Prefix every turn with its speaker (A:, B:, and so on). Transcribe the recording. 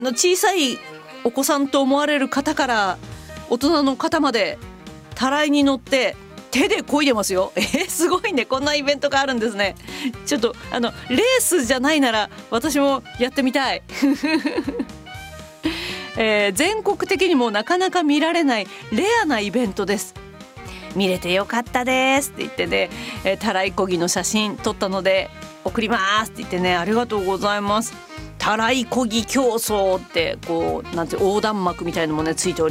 A: 小さいお子さんと思われる方から大人の方までたらいに乗って手で漕いでますよ。すごいね、こんなイベントがあるんですね。ちょっとレースじゃないなら私もやってみたい。全国的にもなかなか見られないレアなイベントです。見れてよかったですって言ってね、たらい漕ぎの写真撮ったので送りますって言ってね、ありがとうございます。たらい漕ぎ競争ってこうなんて横断幕みたいのもねついており